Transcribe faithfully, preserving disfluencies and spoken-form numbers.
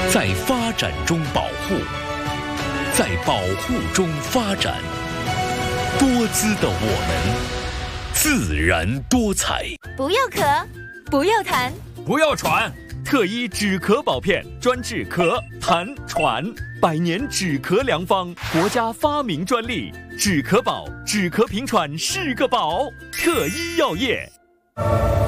在发展中保护，在保护中发展。多姿的我们，自然多彩。 不要咳，不要痰， 不要喘。特医止咳宝片，专治咳、痰、喘，百年止咳良方，国家发明专利。止咳宝，止咳平喘是个宝。特医药业。